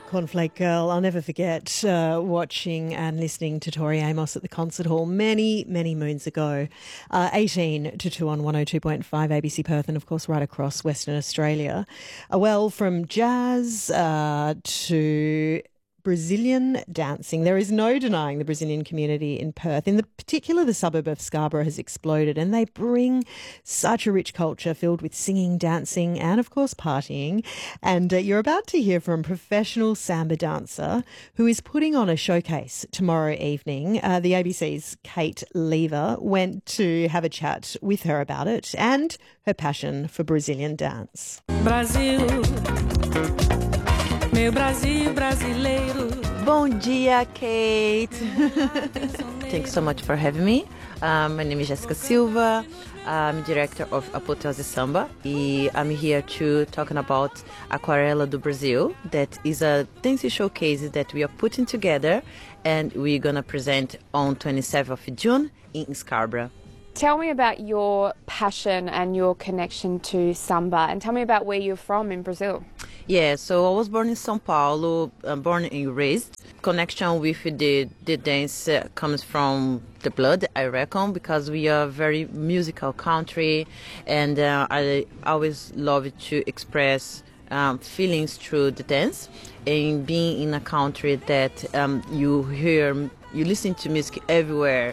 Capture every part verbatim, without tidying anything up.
Cornflake Girl. I'll never forget uh, watching and listening to Tori Amos at the concert hall many, many moons ago. Uh, eighteen to two on one oh two point five A B C Perth and, of course, right across Western Australia. Uh, well, from jazz uh, to Brazilian dancing. There is no denying the Brazilian community in Perth. In the particular, the suburb of Scarborough has exploded, and they bring such a rich culture filled with singing, dancing, and of course partying. And uh, you're about to hear from professional samba dancer who is putting on a showcase tomorrow evening. Uh, the A B C's Kate Lever went to have a chat with her about it and her passion for Brazilian dance. Brasil. Meu Brasil brasileiro. Bom dia, Kate. Thanks so much for having me. Um, my name is Jessica Silva. I'm director of Apoteose Samba. And I'm here to talking about Aquarela do Brasil. That is a dance showcase that we are putting together and we're going to present on twenty-seventh of June in Scarborough. Tell me about your passion and your connection to samba, and tell me about where you're from in Brazil. Yeah, so I was born in São Paulo, uh, born and raised. Connection with the, the dance uh, comes from the blood, I reckon, because we are a very musical country, and uh, I always love to express um, feelings through the dance. And being in a country that um, you hear, you listen to music everywhere.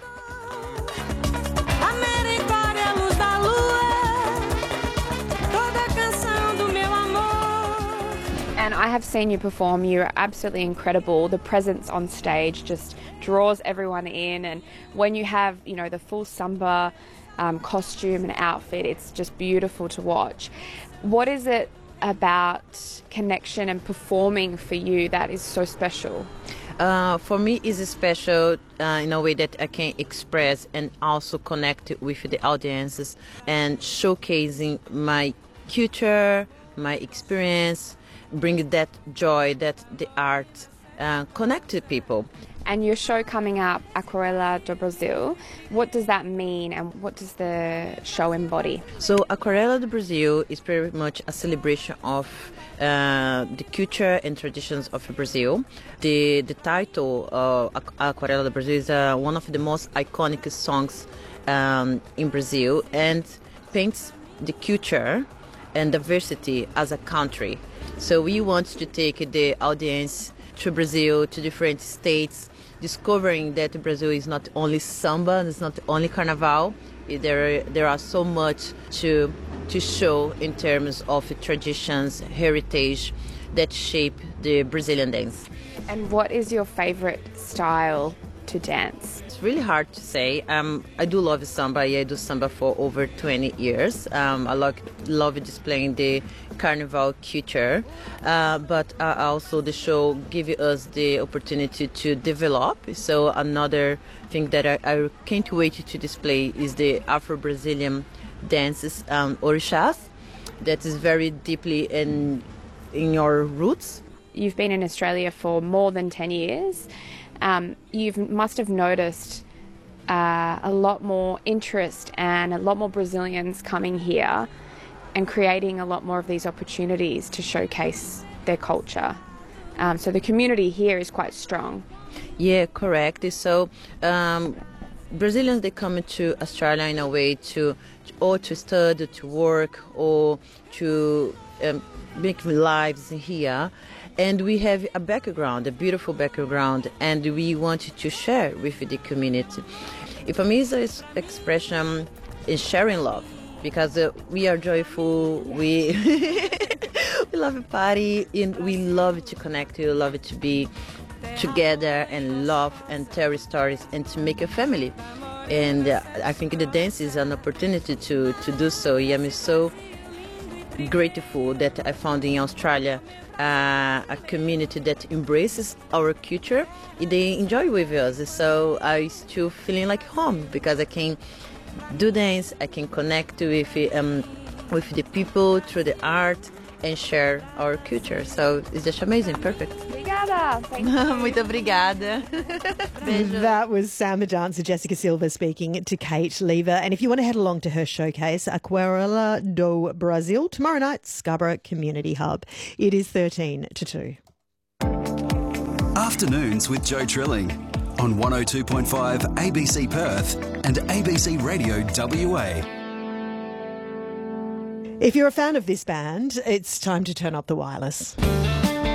And I have seen you perform. You're absolutely incredible. The presence on stage just draws everyone in. And when you have, you know, the full samba um, costume and outfit, it's just beautiful to watch. What is it about connection and performing for you that is so special? Uh, for me, it's special uh, in a way that I can express and also connect with the audiences and showcasing my culture, my experience, bring that joy that the art uh, connect to people. And your show coming up, Aquarela do Brasil, what does that mean and what does the show embody? So Aquarela do Brasil is pretty much a celebration of uh, the culture and traditions of Brazil. The the title of Aquarela do Brasil is uh, one of the most iconic songs um, in Brazil and paints the culture and diversity as a country. So we want to take the audience to Brazil, to different states, discovering that Brazil is not only samba, it's not only carnival. There, there are so much to to show in terms of traditions, heritage that shape the Brazilian dance. And what is your favorite style to dance? It's really hard to say. Um, I do love samba. I do samba for over twenty years. Um, I like, love displaying the carnival culture, uh, but uh, also the show gives us the opportunity to develop. So another thing that I, I can't wait to display is the Afro-Brazilian dances, um, orixás, that is very deeply in in your roots. You've been in Australia for more than ten years. Um, you must have noticed uh, a lot more interest and a lot more Brazilians coming here and creating a lot more of these opportunities to showcase their culture. Um, so the community here is quite strong. Yeah, correct. So um, Brazilians, they come to Australia in a way to or to study, to work, or to um, make lives here. And we have a background, a beautiful background, and we wanted to share with the community. If for me, it's an expression is sharing love, because uh, we are joyful, we we love a party, and we love to connect, we love to be together and love and tell stories and to make a family. And uh, I think the dance is an opportunity to, to do so. I'm so grateful that I found in Australia uh, a community that embraces our culture. They enjoy with us, so I still feeling like home because I can do dance, I can connect with um, with the people through the art and share our culture. So it's just amazing, perfect. Obrigada. Thank you. Muito obrigada. That was samba dancer Jessica Silva speaking to Kate Lever. And if you want to head along to her showcase, Aquarela do Brasil, tomorrow night, Scarborough Community Hub. It is thirteen to two. Afternoons with Joe Trilling on one oh two point five A B C Perth and A B C Radio W A. If you're a fan of this band, it's time to turn up the wireless.